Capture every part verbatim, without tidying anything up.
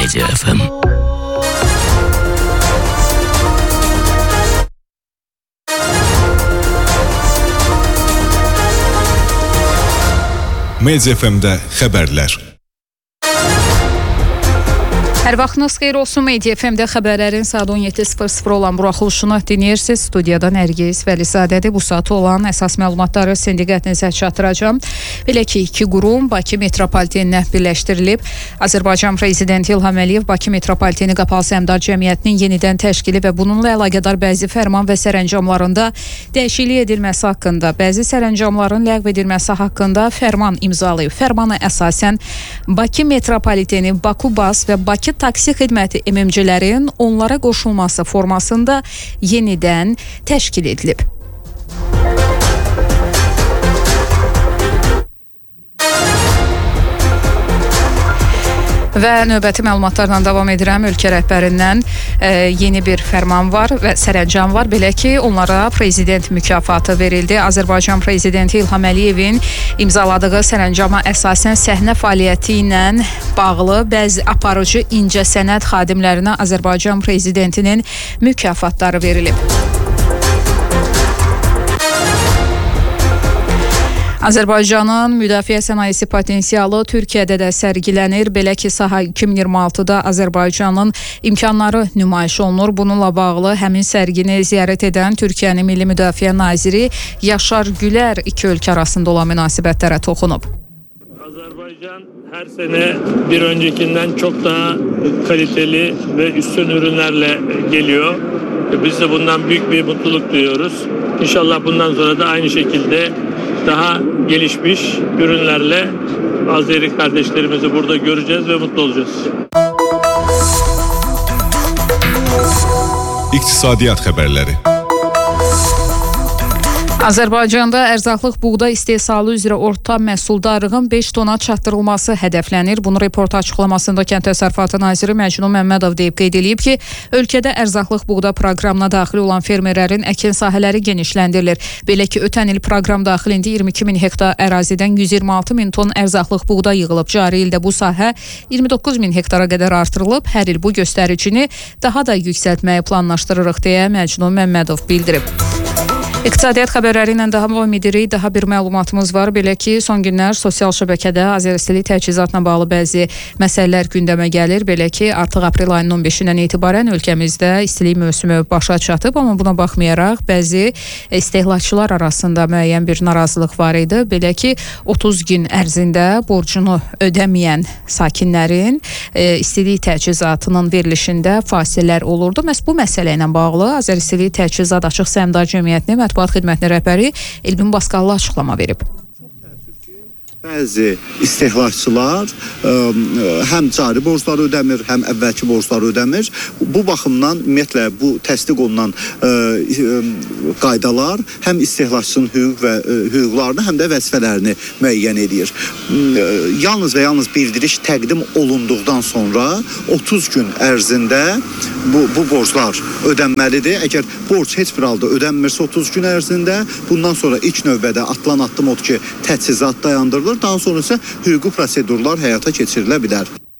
Media F M. Media F M-də xəbərlər. Hər vaxtınız xeyir olsun. Media F M-də xəbərlərin saat on yeddi sıfır sıfır olan buraxılışını dinləyirsiniz. Studiyadan Nərgiz Vəlizadədir. Bu saat olan əsas məlumatları sizin diqqətinizə çatdıracağım. Belə ki, iki qurum Bakı metropoliteninə birləşdirilib. Azərbaycan Prezidenti İlham Əliyev Bakı metropoliteni Qapalı Səhmdar Cəmiyyətinin yenidən təşkili və bununla əlaqədar bəzi fərman və sərəncamlarında dəyişiklik edilməsi haqqında, bəzi sərəncamların ləğv edilməsi haqqında fərman imzalayıb. Fərmana əsasən Bakı metropoliteni, Bakubas və Bakı taksi xidməti M M C-lərin onlara qoşulması formasında yenidən təşkil edilib. Və növbəti məlumatlarla davam edirəm. Ölkə rəhbərindən e, yeni bir fərman var və sərəncam var. Belə ki, onlara prezident mükafatı verildi. Azərbaycan Prezidenti İlham Əliyevin imzaladığı sərəncama əsasən səhnə fəaliyyəti ilə bağlı bəzi aparıcı incəsənət xadimlərinə Azərbaycan Prezidentinin mükafatları verilib. Azərbaycanın müdafiə sənayesi potensialı Türkiyədə də sərgilənir. Belə ki, sahə iki min iyirmi altıda Azərbaycanın imkanları nümayiş olunur. Bununla bağlı həmin sərgini ziyarət edən Türkiyənin Milli Müdafiə Naziri Yaşar Gülər iki ölkə arasında olan münasibətlərə toxunub. Azerbaycan her sene bir öncekinden çok daha kaliteli ve üstün ürünlerle geliyor. Biz de bundan büyük bir mutluluk duyuyoruz. İnşallah bundan sonra da aynı şekilde daha gelişmiş ürünlerle Azeri kardeşlerimizi burada göreceğiz ve mutlu olacağız. İqtisadiyyat xəbərləri. Azərbaycanda ərzaqlıq buğda istehsalı üzrə orta məhsuldarlığın beş tona çatdırılması hədəflənir. Bunu report açıqlamasında Kənd Təsərrüfatı Naziri Məcnun Məmmədov deyib qeyd edib ki, ölkədə ərzaqlıq buğda proqramına daxil olan fermerlərin əkin sahələri genişləndirilir. Belə ki, ötən il proqram daxilində iyirmi iki min hektar ərazidən yüz iyirmi altı min ton ərzaqlıq buğda yığılıb. Cari ildə bu sahə iyirmi doqquz min hektara qədər artırılıb. Hər il bu göstəricini daha da yüksəltməyi planlaşdırırıq deyə Məcnun Məmmədov bildirib. İqtisadiyyat xəbərləri ilə davam edirik. Daha bir məlumatımız var. Belə ki, son günlər sosial şəbəkədə Azəristilik təchizatla bağlı bəzi məsələlər gündəmə gəlir. Belə ki, artıq aprel ayının on beşindən etibarən ölkəmizdə istilik mövsümü başa çatıb, amma buna baxmayaraq bəzi istehlakçılar arasında müəyyən bir narazılıq var idi. Belə ki, otuz gün ərzində borcunu ödəməyən sakinlərin e, istilik təchizatının verilişində fasilələr olurdu. Məhz bu məsələ ilə bağlı Azəristilik Təchizat Açıq Səhmdar Cəmiyyətinin Mətbuat Xidmətinin rəhbəri Elvin Baskalı açıqlama verib. Bəzi istehlakçılar ə, həm cari borcları ödəmir, həm əvvəlki borcları ödəmir. Bu baxımdan ümumiyyətlə bu təsdiq olunan ə, ə, qaydalar həm istehlakçının hüquq və ə, hüquqlarını, həm də vəzifələrini müəyyən edir. Ə, yalnız və yalnız bildiriş təqdim olunduqdan sonra otuz gün ərzində bu, bu borclar ödənməlidir. Əgər borc heç bir halda ödənmirsə otuz gün ərzində, bundan sonra ilk növbədə atılan addım odur ki, təchizat dayandırılır. Daha sonra isə hüquqi prosedurlar həyata keçirilə bilər.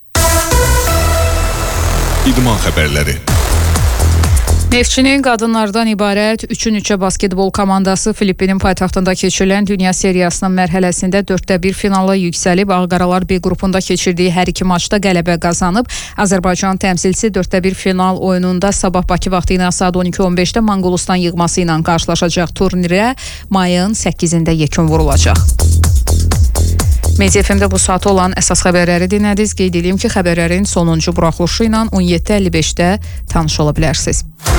İdman xəbərləri. Neftçinin qadınlardan ibarət üçün üçə basketbol komandası Filippinin paytaxtında keçirilən Dünya Seriyasının mərhələsində dörddə bir finala yüksəlib. Ağqaralar B qrupunda keçirdiyi hər iki maçda qələbə qazanıb. Azərbaycan təmsilçisi dörddə bir final oyununda sabah Bakı vaxtı ilə saat on iki on beşdə Manqulistan yığması ilə qarşılaşacaq. Turnirə mayın səkkizində yekun vurulacaq. Media F M-də bu saat olan əsas xəbərləri dinlədiniz. Qeyd edeyim ki, xəbərlərin sonuncu buraxılışı ilə on yeddi əlli beşdə tanış ola bilərsiniz.